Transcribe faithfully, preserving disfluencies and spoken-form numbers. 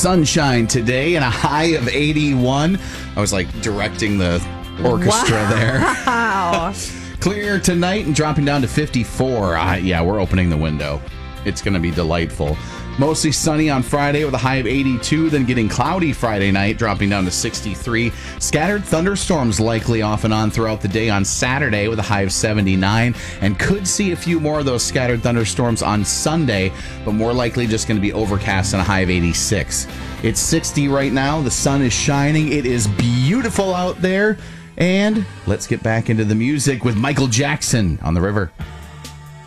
sunshine today and a high of eighty-one. I was like directing the orchestra wow. there. Wow. Clear tonight and dropping down to fifty-four. Uh, yeah, we're opening the window. It's going to be delightful. Mostly sunny on Friday with a high of eighty-two, then getting cloudy Friday night, dropping down to sixty-three. Scattered thunderstorms likely off and on throughout the day on Saturday with a high of seventy-nine, and could see a few more of those scattered thunderstorms on Sunday, but more likely just going to be overcast and a high of eighty-six. It's sixty right now. The sun is shining. It is beautiful out there. And let's get back into the music with Michael Jackson on the River.